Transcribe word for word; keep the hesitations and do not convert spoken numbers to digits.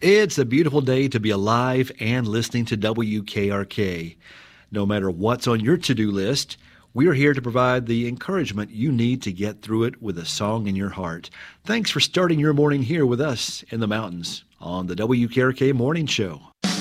It's a beautiful day to be alive and listening to W K R K. No matter what's on your to-do list, we're here to provide the encouragement you need to get through it with a song in your heart. Thanks for starting your morning here with us in the mountains on the W K R K Morning Show.